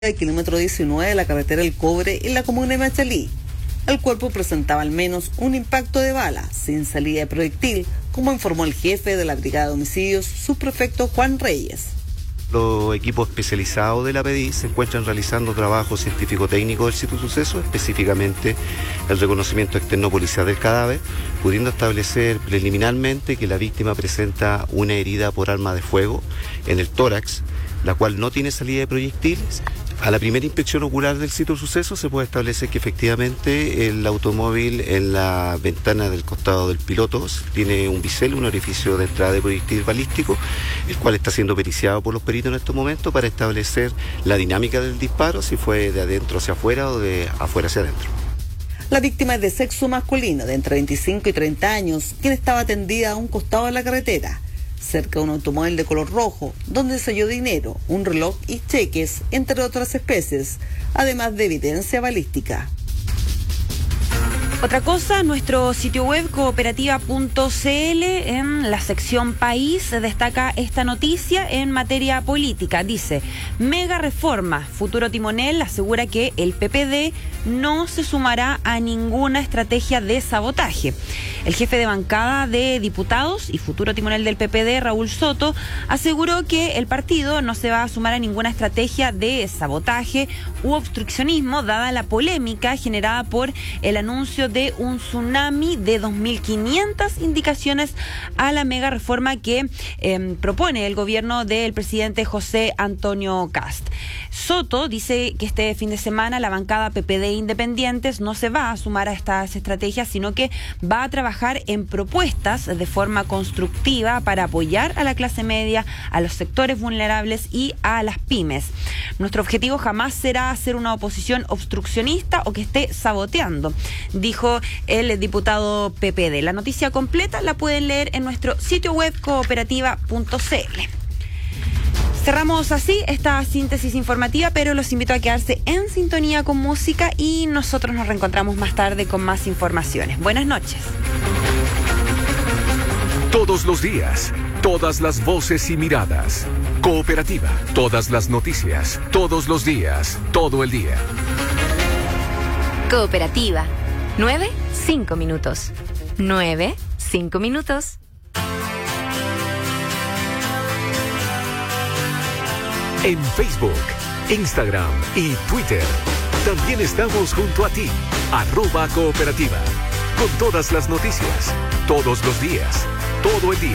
del kilómetro 19 de la carretera El Cobre en la comuna de Machalí. El cuerpo presentaba al menos un impacto de bala, sin salida de proyectil, como informó el jefe de la Brigada de Homicidios, subprefecto Juan Reyes. Los equipos especializados de la PDI se encuentran realizando trabajo científico-técnico del sitio suceso, específicamente el reconocimiento externo policial del cadáver, pudiendo establecer preliminarmente que la víctima presenta una herida por arma de fuego en el tórax, la cual no tiene salida de proyectiles. A la primera inspección ocular del sitio suceso se puede establecer que efectivamente el automóvil en la ventana del costado del piloto tiene un bisel, un orificio de entrada de proyectil balístico, el cual está siendo periciado por los peritos en este momento para establecer la dinámica del disparo, si fue de adentro hacia afuera o de afuera hacia adentro. La víctima es de sexo masculino, de entre 25 y 30 años, quien estaba atendida a un costado de la carretera, cerca de un automóvil de color rojo, donde se halló dinero, un reloj y cheques, entre otras especies, además de evidencia balística. Otra cosa, nuestro sitio web cooperativa.cl, en la sección País, destaca esta noticia en materia política. Dice: mega reforma. Futuro timonel asegura que el PPD no se sumará a ninguna estrategia de sabotaje. El jefe de bancada de diputados y futuro timonel del PPD, Raúl Soto, aseguró que el partido no se va a sumar a ninguna estrategia de sabotaje u obstruccionismo, dada la polémica generada por el anuncio de un tsunami de 2.500 indicaciones a la mega reforma que propone el gobierno del presidente José Antonio Kast. Soto dice que este fin de semana la bancada PPD Independientes no se va a sumar a estas estrategias, sino que va a trabajar en propuestas de forma constructiva para apoyar a la clase media, a los sectores vulnerables y a las pymes. Nuestro objetivo jamás será hacer una oposición obstruccionista o que esté saboteando, dijo el diputado PPD. La noticia completa la pueden leer en nuestro sitio web cooperativa.cl. Cerramos así esta síntesis informativa, pero los invito a quedarse en sintonía con música y nosotros nos reencontramos más tarde con más informaciones. Buenas noches. Todos los días, todas las voces y miradas. Cooperativa, todas las noticias, todos los días, todo el día. Cooperativa. 9-5 minutos. 9-5 minutos. En Facebook, Instagram y Twitter. También estamos junto a ti. @cooperativa. Con todas las noticias, todos los días, todo el día.